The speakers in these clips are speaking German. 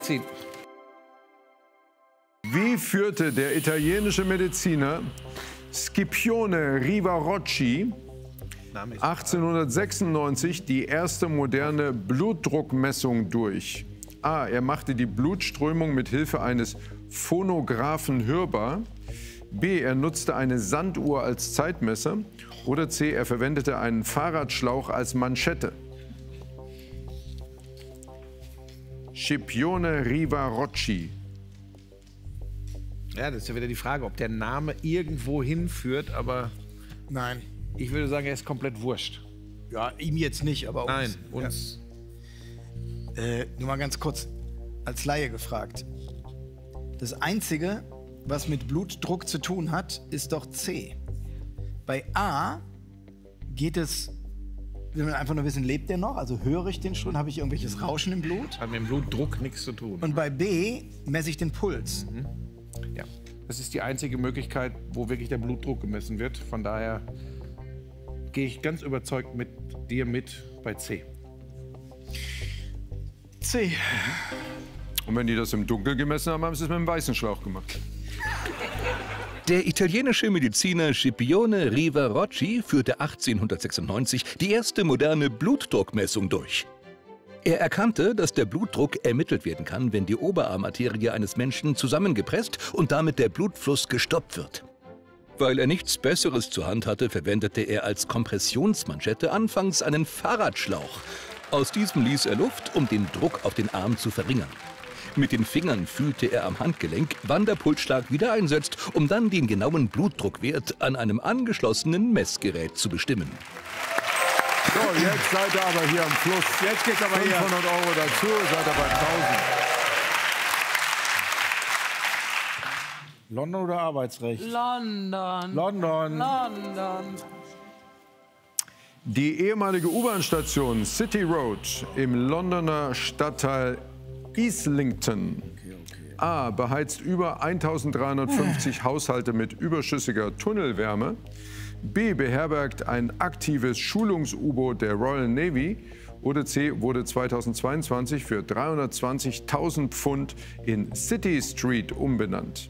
Ziehen. Wie führte der italienische Mediziner Scipione Rivarocci 1896 die erste moderne Blutdruckmessung durch? A. Er machte die Blutströmung mit Hilfe eines Phonographen hörbar. B. Er nutzte eine Sanduhr als Zeitmesser. Oder C. Er verwendete einen Fahrradschlauch als Manschette. Scipione Rivarocci. Ja, das ist ja wieder die Frage, ob der Name irgendwo hinführt, aber Nein. ich würde sagen, er ist komplett wurscht. Ja, ihm jetzt nicht, aber uns. Nein, uns. Nur mal ganz kurz als Laie gefragt. Das Einzige, was mit Blutdruck zu tun hat, ist doch C. Bei A geht es, will man einfach nur wissen, lebt der noch? Also höre ich den schon? Habe ich irgendwelches Rauschen im Blut? Hat mit dem Blutdruck nichts zu tun. Und bei B messe ich den Puls. Ja, das ist die einzige Möglichkeit, wo wirklich der Blutdruck gemessen wird. Von daher gehe ich ganz überzeugt mit dir mit bei C. C. Und wenn die das im Dunkeln gemessen haben, haben sie es mit einem weißen Schlauch gemacht. Der italienische Mediziner Scipione Rivarocci führte 1896 die erste moderne Blutdruckmessung durch. Er erkannte, dass der Blutdruck ermittelt werden kann, wenn die Oberarmarterie eines Menschen zusammengepresst und damit der Blutfluss gestoppt wird. Weil er nichts Besseres zur Hand hatte, verwendete er als Kompressionsmanschette anfangs einen Fahrradschlauch. Aus diesem ließ er Luft, um den Druck auf den Arm zu verringern. Mit den Fingern fühlte er am Handgelenk, wann der Pulsschlag wieder einsetzt, um dann den genauen Blutdruckwert an einem angeschlossenen Messgerät zu bestimmen. So, jetzt seid ihr aber hier am Fluss. Jetzt geht's aber 500 hier. Euro dazu, seid ihr bei 1000. London oder Arbeitsrecht? London. London. London. Die ehemalige U-Bahn-Station City Road im Londoner Stadtteil Islington A. beheizt über 1350 Haushalte mit überschüssiger Tunnelwärme. B. beherbergt ein aktives Schulungs-U-Boot der Royal Navy. Oder C. wurde 2022 für 320.000 Pfund in City Street umbenannt.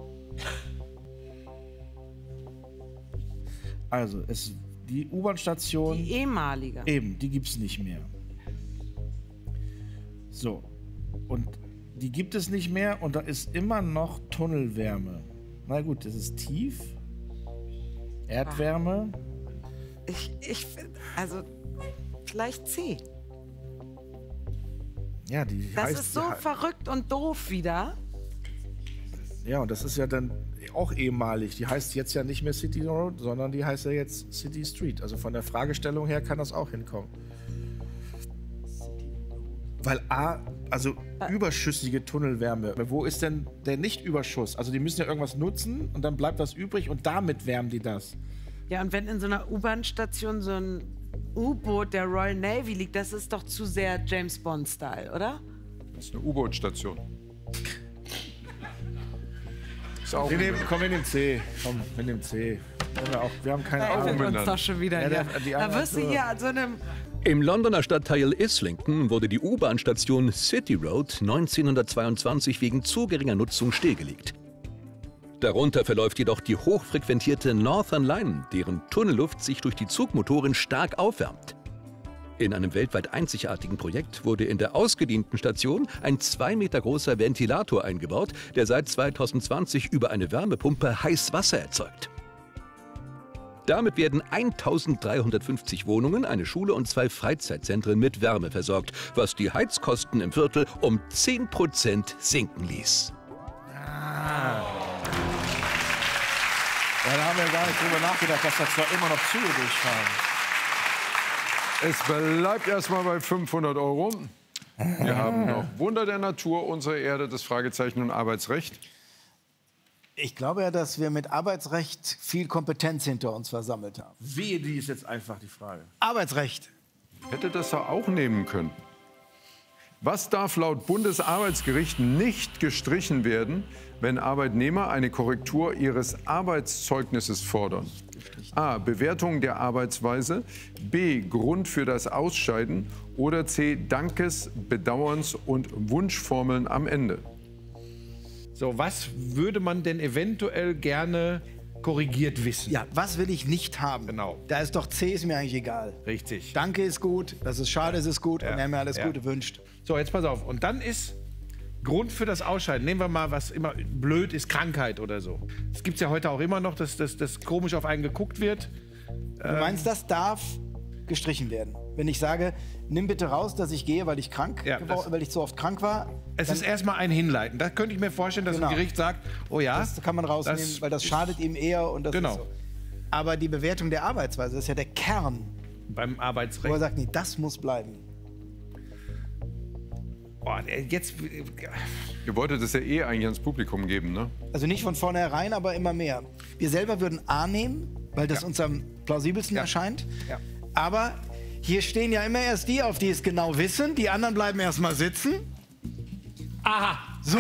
Also, die U-Bahn-Station, Die ehemalige. eben, die gibt es nicht mehr. So, und die gibt es nicht mehr und da ist immer noch Tunnelwärme. Na gut, das ist tief. Erdwärme. Ich finde, also vielleicht C. Ja, die Das heißt, ist so verrückt und doof wieder. ja, und das ist ja dann auch ehemalig. Die heißt jetzt ja nicht mehr City Road, sondern die heißt ja jetzt City Street. Also von der Fragestellung her kann das auch hinkommen. Weil also überschüssige Tunnelwärme. Wo ist denn der Nicht-Überschuss? Also die müssen ja irgendwas nutzen und dann bleibt was übrig und damit wärmen die das. Ja, und wenn in so einer U-Bahn-Station so ein U-Boot der Royal Navy liegt, das ist doch zu sehr James Bond-Style, oder? Das ist eine U-Boot-Station. Ist auch Komm, wir nehmen C. Komm, wir nehmen C. Wir haben keine Da Ahnung. ärgert uns doch schon wieder. Ja, hier. Da wirst du hier an so einem... Im Londoner Stadtteil Islington wurde die U-Bahn-Station City Road 1922 wegen zu geringer Nutzung stillgelegt. Darunter verläuft jedoch die hochfrequentierte Northern Line, deren Tunnelluft sich durch die Zugmotoren stark aufwärmt. In einem weltweit einzigartigen Projekt wurde in der ausgedienten Station ein 2 Meter großer Ventilator eingebaut, der seit 2020 über eine Wärmepumpe heiß Wasser erzeugt. Damit werden 1350 Wohnungen, eine Schule und 2 Freizeitzentren mit Wärme versorgt, was die Heizkosten im Viertel um 10% sinken ließ. Ja, da haben wir gar nicht drüber nachgedacht, dass da zwar immer noch Züge durchfahren. Es bleibt erstmal bei 500 Euro. Wir haben noch Wunder der Natur, unsere Erde, das Fragezeichen und Arbeitsrecht. Ich glaube ja, dass wir mit Arbeitsrecht viel Kompetenz hinter uns versammelt haben. Wehe, die ist jetzt einfach die Frage. Arbeitsrecht. Hätte das ja auch nehmen können. Was darf laut Bundesarbeitsgericht nicht gestrichen werden, wenn Arbeitnehmer eine Korrektur ihres Arbeitszeugnisses fordern? A. Bewertung der Arbeitsweise. B. Grund für das Ausscheiden. Oder C. Dankes-, Bedauerns- und Wunschformeln am Ende. So, was würde man denn eventuell gerne korrigiert wissen? Ja, was will ich nicht haben? Genau. Da ist doch C, ist mir eigentlich egal. Richtig. Danke ist gut, das ist schade, ist gut und wer mir alles Gute wünscht. So, jetzt pass auf. Und dann ist Grund für das Ausscheiden. Nehmen wir mal, was immer blöd ist, Krankheit oder so. Das gibt es ja heute auch immer noch, dass komisch auf einen geguckt wird. Du meinst, das darf gestrichen werden? Wenn ich sage, nimm bitte raus, dass ich gehe, weil ich weil ich zu oft krank war. Es ist erstmal ein Hinleiten. Da könnte ich mir vorstellen, dass ein Gericht sagt, oh ja. Das kann man rausnehmen, weil das schadet ihm eher. Und das ist so. Aber die Bewertung der Arbeitsweise, das ist ja der Kern. Beim Wo Arbeitsrecht. er sagt, nee, das muss bleiben. Oh, jetzt. Ihr wolltet es ja eh eigentlich ans Publikum geben, ne? Also nicht von vornherein, aber immer mehr. Wir selber würden A nehmen, weil das uns am plausibelsten erscheint. Ja. Aber hier stehen ja immer erst die, auf die es genau wissen. Die anderen bleiben erst mal sitzen. Aha. So.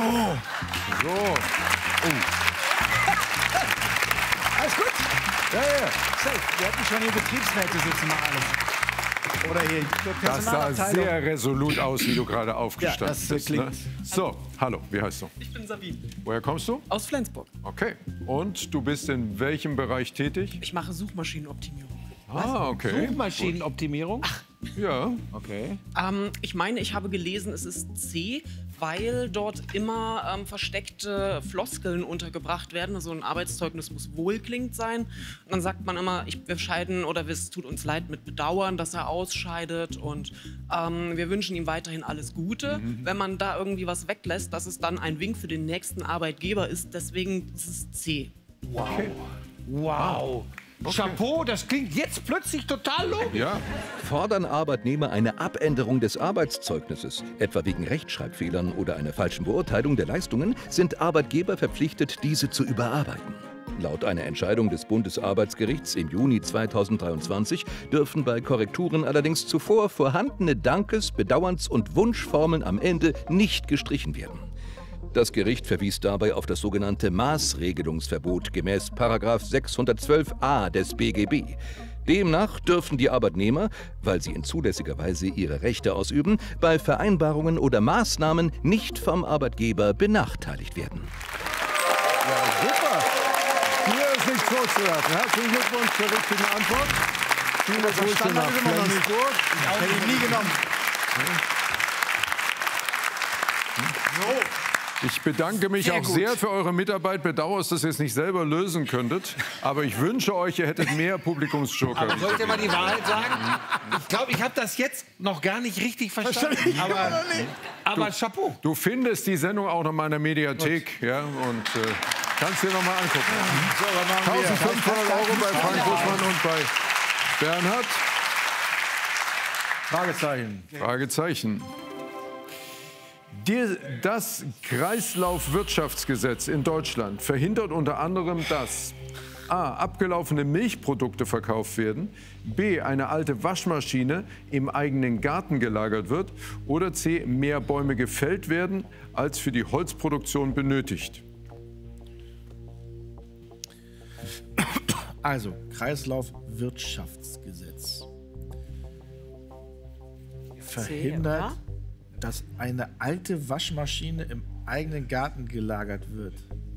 Alles gut? Ja, ja. Safe. Wir hatten schon hier Betriebsräte sitzen mal alles. Oder hier Das sah Personalabteilung. sehr resolut aus, wie du gerade Ja, aufgestanden das bist. Ne? klingt. So, hallo, wie heißt du? Ich bin Sabine Woher kommst du? aus Flensburg. Okay. Und du bist in welchem Bereich tätig? Ich mache Suchmaschinenoptimierung. Ah, okay. Suchmaschinenoptimierung? Ja. Okay. Ich meine, ich habe gelesen, es ist C, weil dort immer versteckte Floskeln untergebracht werden. Also ein Arbeitszeugnis muss wohlklingend sein. Und dann sagt man immer, wir scheiden oder es tut uns leid mit Bedauern, dass er ausscheidet und wir wünschen ihm weiterhin alles Gute. Wenn man da irgendwie was weglässt, dass es dann ein Wink für den nächsten Arbeitgeber ist. Deswegen ist es C. Wow. Chapeau, das klingt jetzt plötzlich total logisch. Ja. Fordern Arbeitnehmer eine Abänderung des Arbeitszeugnisses, etwa wegen Rechtschreibfehlern oder einer falschen Beurteilung der Leistungen, sind Arbeitgeber verpflichtet, diese zu überarbeiten. Laut einer Entscheidung des Bundesarbeitsgerichts im Juni 2023 dürfen bei Korrekturen allerdings zuvor vorhandene Dankes-, Bedauerns- und Wunschformeln am Ende nicht gestrichen werden. Das Gericht verwies dabei auf das sogenannte Maßregelungsverbot gemäß § 612a des BGB. Demnach dürfen die Arbeitnehmer, weil sie in zulässiger Weise ihre Rechte ausüben, bei Vereinbarungen oder Maßnahmen nicht vom Arbeitgeber benachteiligt werden. Super. Hier ist nichts vorzuwerfen. Herzlichen Glückwunsch zur richtigen Antwort. Viele Grüße verstanden nach habe ich immer noch nicht. Flensburg. Hätte ich nie genommen. Ich bedanke mich auch sehr für eure Mitarbeit. Bedauere, dass ihr es jetzt nicht selber lösen könntet. Aber ich wünsche euch, ihr hättet mehr Publikumsjoker. Aber soll ich dir mal die Wahrheit sagen? Ich glaube, ich habe das jetzt noch gar nicht richtig verstanden. Aber Chapeau. Du findest die Sendung auch noch mal in der Mediathek. Ja, und kannst dir noch mal angucken. So, was machen wir? 1500 € bei Frank Buschmann und bei Bernhard. Fragezeichen. Fragezeichen. Das Kreislaufwirtschaftsgesetz in Deutschland verhindert unter anderem, dass a. abgelaufene Milchprodukte verkauft werden, b. eine alte Waschmaschine im eigenen Garten gelagert wird oder c. mehr Bäume gefällt werden, als für die Holzproduktion benötigt. Also, Kreislaufwirtschaftsgesetz verhindert, dass eine alte Waschmaschine im eigenen Garten gelagert wird.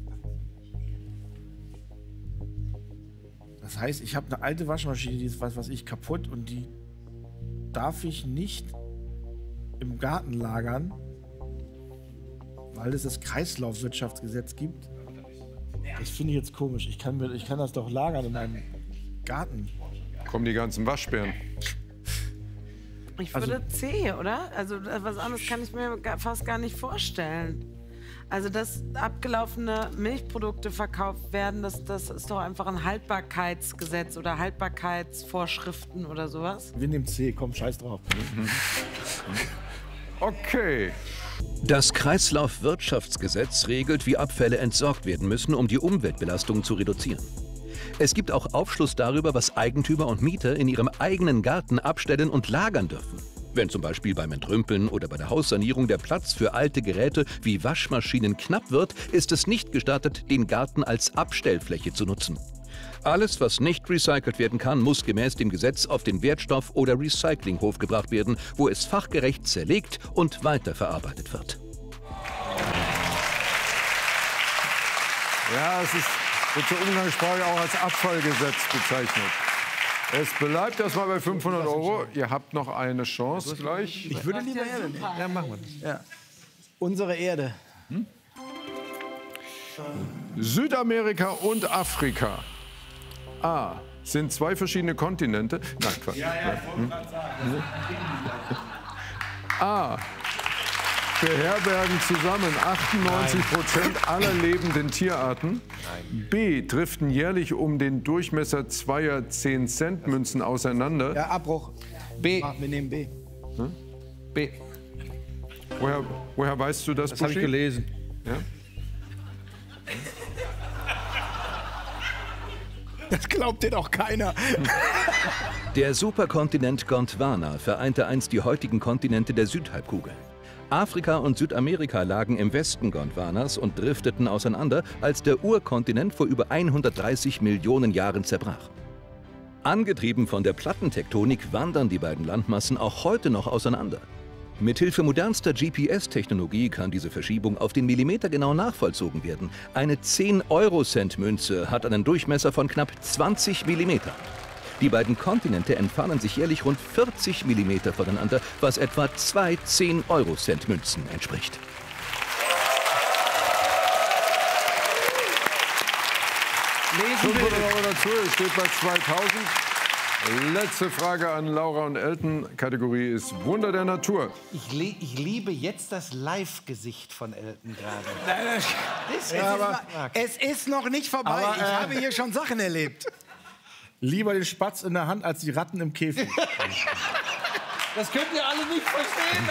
Das heißt, ich habe eine alte Waschmaschine, die ist was ich kaputt und die darf ich nicht im Garten lagern, weil es das Kreislaufwirtschaftsgesetz gibt. Das finde ich jetzt komisch. Ich kann das doch lagern in meinem Garten. Kommen die ganzen Waschbären. Ich würde C, oder? Also was anderes kann ich mir fast gar nicht vorstellen. Also, dass abgelaufene Milchprodukte verkauft werden, das ist doch einfach ein Haltbarkeitsgesetz oder Haltbarkeitsvorschriften oder sowas. Wir nehmen C, komm, scheiß drauf. Okay. Das Kreislaufwirtschaftsgesetz regelt, wie Abfälle entsorgt werden müssen, um die Umweltbelastung zu reduzieren. Es gibt auch Aufschluss darüber, was Eigentümer und Mieter in ihrem eigenen Garten abstellen und lagern dürfen. Wenn zum Beispiel beim Entrümpeln oder bei der Haussanierung der Platz für alte Geräte wie Waschmaschinen knapp wird, ist es nicht gestattet, den Garten als Abstellfläche zu nutzen. Alles, was nicht recycelt werden kann, muss gemäß dem Gesetz auf den Wertstoff- oder Recyclinghof gebracht werden, wo es fachgerecht zerlegt und weiterverarbeitet wird. Ja, es wird zur Umgangssprache auch als Abfallgesetz bezeichnet. Es bleibt erstmal bei 500 €. Ihr habt noch eine Chance gleich. Ich würde lieber Erde nehmen. Ja, machen wir das. Ja. Unsere Erde. Südamerika und Afrika. A. Sind zwei verschiedene Kontinente. Nein, Quatsch. A. Beherbergen zusammen 98% aller lebenden Tierarten. B. Driften jährlich um den Durchmesser zweier 10-Cent-Münzen auseinander. Ja, Abbruch. B. Wir nehmen B. B. Woher weißt du das, Das habe ich Buschi? gelesen. Ja? Das glaubt dir doch keiner. Der Superkontinent Gondwana vereinte einst die heutigen Kontinente der Südhalbkugel. Afrika und Südamerika lagen im Westen Gondwanas und drifteten auseinander, als der Urkontinent vor über 130 Millionen Jahren zerbrach. Angetrieben von der Plattentektonik wandern die beiden Landmassen auch heute noch auseinander. Mithilfe modernster GPS-Technologie kann diese Verschiebung auf den Millimeter genau nachvollzogen werden. Eine 10-Euro-Cent-Münze hat einen Durchmesser von knapp 20 Millimeter. Die beiden Kontinente entfernen sich jährlich rund 40 Millimeter voneinander, was etwa 2 10-Euro-Cent-Münzen entspricht. Lesen 500 bitte. € dazu, es steht bei 2000. Letzte Frage an Laura und Elton. Kategorie ist Wunder der Natur. Ich liebe jetzt das Live-Gesicht von Elton gerade. Es ist noch nicht vorbei. Aber, Ich habe hier schon Sachen erlebt. Lieber den Spatz in der Hand als die Ratten im Käfig. Das könnt ihr alle nicht verstehen,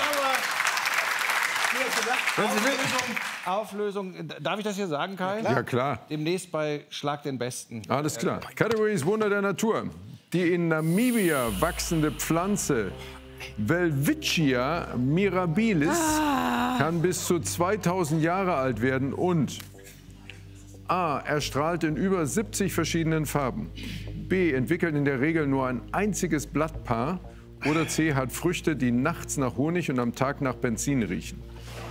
aber... Auflösung. Darf ich das hier sagen, Kai? Ja, klar. Demnächst bei Schlag den Besten. Alles klar. Kategorie ist Wunder der Natur. Die in Namibia wachsende Pflanze Welwitschia mirabilis kann bis zu 2000 Jahre alt werden und A. erstrahlt in über 70 verschiedenen Farben. B. entwickelt in der Regel nur ein einziges Blattpaar. Oder C. hat Früchte, die nachts nach Honig und am Tag nach Benzin riechen.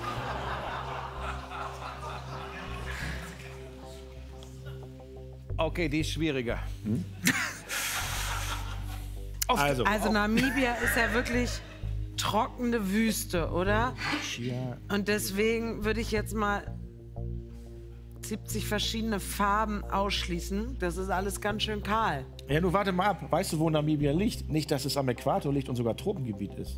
Okay, die ist schwieriger. Also, Also Namibia ist ja wirklich trockene Wüste, oder? Und deswegen würde ich jetzt mal 70 verschiedene Farben ausschließen. Das ist alles ganz schön kahl. ja, nur warte mal ab. Weißt du, wo Namibia liegt? Nicht, dass es am Äquator liegt und sogar Tropengebiet ist.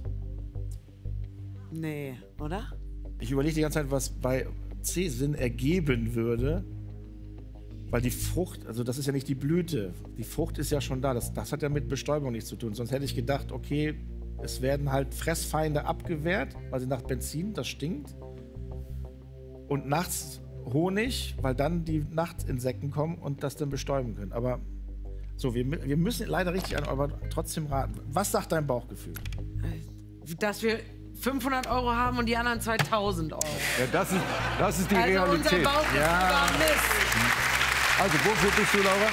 Nee, oder? Ich überlege die ganze Zeit, was bei C Sinn ergeben würde. Weil die Frucht, also das ist ja nicht die Blüte. Die Frucht ist ja schon da. Das hat ja mit Bestäubung nichts zu tun. Sonst hätte ich gedacht, okay, es werden halt Fressfeinde abgewehrt, weil sie nach Benzin, das stinkt. Und nachts Honig, weil dann die Nachtinsekten kommen und das dann bestäuben können. Aber so, wir müssen leider richtig an, aber trotzdem raten. Was sagt dein Bauchgefühl? Dass wir 500 € haben und die anderen 2000 €. Ja, das ist die Also unser Realität. Bauchgefühl war Mist. Also, wofür bist du, Laura?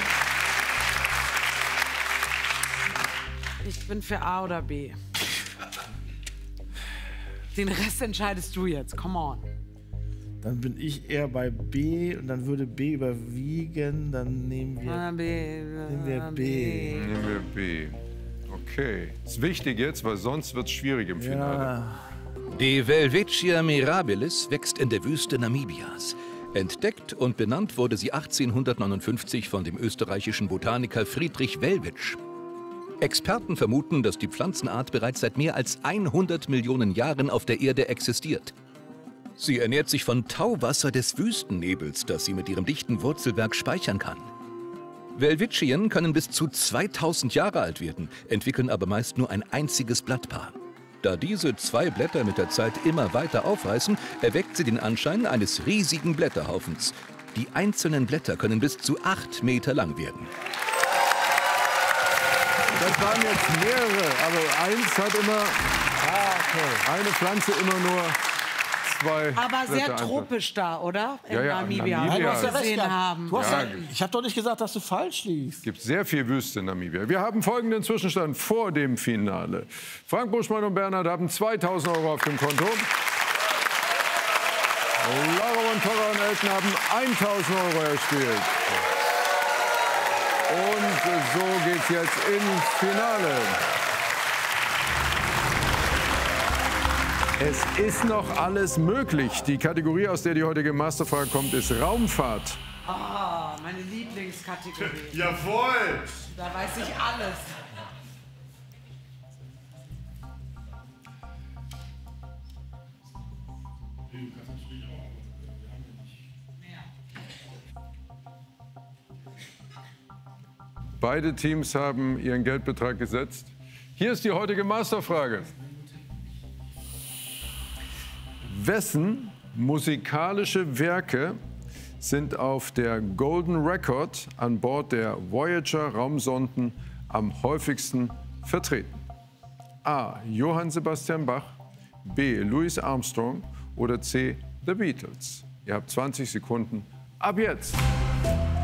Ich bin für A oder B. Den Rest entscheidest du jetzt. Come on. Dann bin ich eher bei B und dann würde B überwiegen. Dann nehmen wir B. Nehmen wir B. Okay. Ist wichtig jetzt, weil sonst wird es schwierig im Finale. Ja. Die Welwitschia mirabilis wächst in der Wüste Namibias. Entdeckt und benannt wurde sie 1859 von dem österreichischen Botaniker Friedrich Welwitsch. Experten vermuten, dass die Pflanzenart bereits seit mehr als 100 Millionen Jahren auf der Erde existiert. Sie ernährt sich von Tauwasser des Wüstennebels, das sie mit ihrem dichten Wurzelwerk speichern kann. Welwitschien können bis zu 2000 Jahre alt werden, entwickeln aber meist nur ein einziges Blattpaar. Da diese zwei Blätter mit der Zeit immer weiter aufreißen, erweckt sie den Anschein eines riesigen Blätterhaufens. Die einzelnen Blätter können bis zu 8 Meter lang werden. Das waren jetzt mehrere, aber eins hat immer, eine Pflanze immer nur 2 Aber sehr Plätze tropisch da, oder? In Ja, ja, Namibia. Namibia. Du hast ja recht Gesehen gehabt. haben. Du hast Ja. ja, ich habe doch nicht gesagt, dass du falsch liegst. Es gibt sehr viel Wüste in Namibia. Wir haben folgenden Zwischenstand vor dem Finale. Frank Buschmann und Bernhard haben 2.000 € auf dem Konto. Laura Montora und Elton haben 1.000 € erspielt. Und so geht's jetzt ins Finale. Es ist noch alles möglich. Die Kategorie, aus der die heutige Masterfrage kommt, ist Raumfahrt. Ah, meine Lieblingskategorie. Jawohl! Da weiß ich alles. Beide Teams haben ihren Geldbetrag gesetzt. Hier ist die heutige Masterfrage. Wessen musikalische Werke sind auf der Golden Record an Bord der Voyager-Raumsonden am häufigsten vertreten? A. Johann Sebastian Bach, B. Louis Armstrong oder C. The Beatles? Ihr habt 20 Sekunden ab jetzt.